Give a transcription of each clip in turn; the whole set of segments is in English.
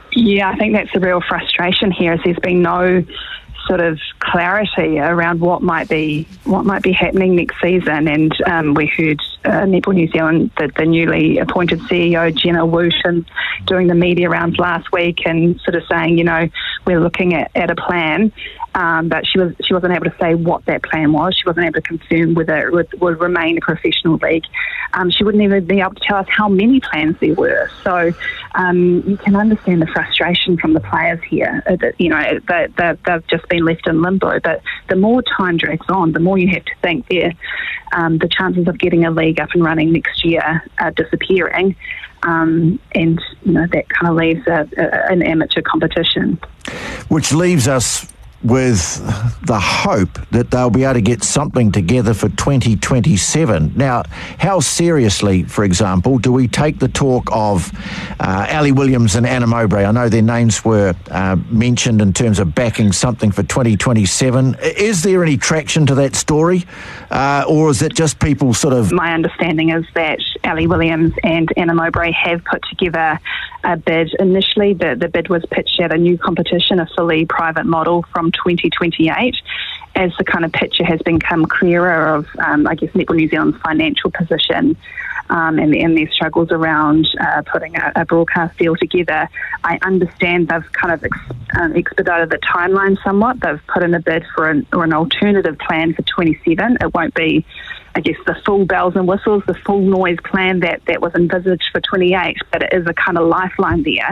Yeah, I think that's the real frustration here, is there's been no sort of clarity around what might be happening next season. And we heard Netball New Zealand, the newly appointed CEO Jenna Wooten, doing the media rounds last week and sort of saying, we're looking at a plan. But she wasn't able to say what that plan was. She wasn't able to confirm whether it would remain a professional league. She wouldn't even be able to tell us how many plans there were. So you can understand the frustration from the players here. They've just been left in limbo. But the more time drags on, the more you have to think the chances of getting a league up and running next year are disappearing. And that kind of leaves an amateur competition. Which leaves us with the hope that they'll be able to get something together for 2027. Now, how seriously, for example, do we take the talk of Ali Williams and Anna Mowbray? I know their names were mentioned in terms of backing something for 2027. Is there any traction to that story? Or is it just people sort of... My understanding is that Ali Williams and Anna Mowbray have put together a bid. Initially, the bid was pitched at a new competition, a fully private model from 2028. As the kind of picture has become clearer of, Netball New Zealand's financial position and their struggles around putting a broadcast deal together, I understand they've kind of expedited the timeline somewhat. They've put in a bid for an alternative plan for 27. It won't be, the full bells and whistles, the full noise plan that was envisaged for 28, but it is a kind of lifeline there.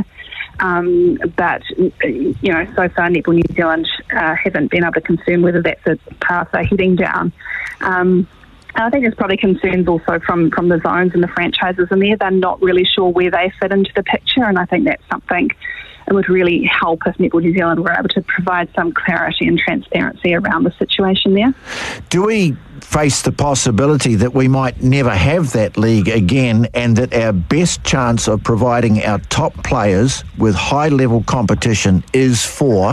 But so far Netball New Zealand haven't been able to confirm whether that's a path they're heading down. I think there's probably concerns also from the zones and the franchises in there. They're not really sure where they fit into the picture, and I think that's something it would really help if Netball New Zealand were able to provide some clarity and transparency around the situation there. Do we face the possibility that we might never have that league again, and that our best chance of providing our top players with high-level competition is for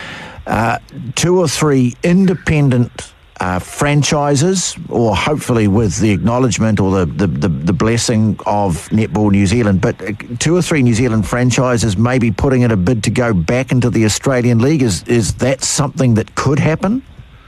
2 or 3 independent franchises, or hopefully with the acknowledgement or the blessing of Netball New Zealand, but 2 or 3 New Zealand franchises maybe putting in a bid to go back into the Australian League? Is that something that could happen?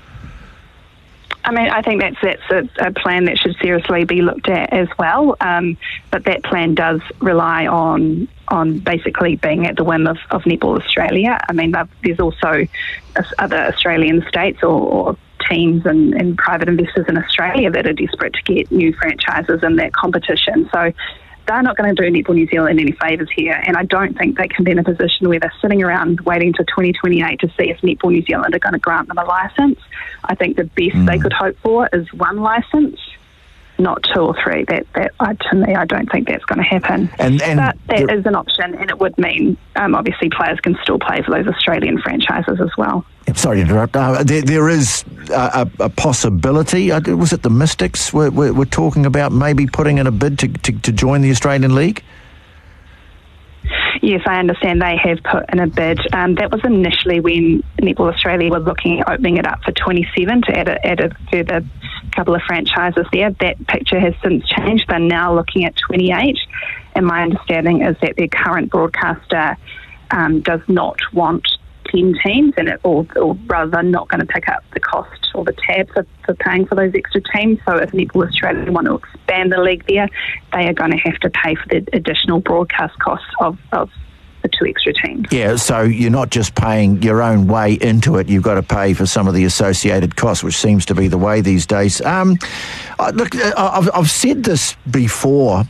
I think that's a plan that should seriously be looked at as well. But that plan does rely on basically being at the whim of Netball Australia. There's also other Australian states or teams and private investors in Australia that are desperate to get new franchises in that competition. So they're not going to do Netball New Zealand any favours here, and I don't think they can be in a position where they're sitting around waiting to 2028 to see if Netball New Zealand are going to grant them a licence. I think the best they could hope for is 1 licence, not 2 or 3. To me, I don't think that's going to happen. But that is an option, and it would mean obviously players can still play for those Australian franchises as well. Sorry to interrupt. There is a possibility. Was it the Mystics we're talking about maybe putting in a bid to join the Australian League? Yes, I understand they have put in a bid. That was initially when Netball Australia were looking at opening it up for 27 to add a further couple of franchises there. That picture has since changed. They're now looking at 28, and my understanding is that their current broadcaster does not want 10 teams, or rather they're not going to pick up the cost or the tab for paying for those extra teams. So if Netball Australia want to expand the league there, they are going to have to pay for the additional broadcast costs of the 2 extra teams. Yeah, so you're not just paying your own way into it, you've got to pay for some of the associated costs, which seems to be the way these days. Look, I've said this before,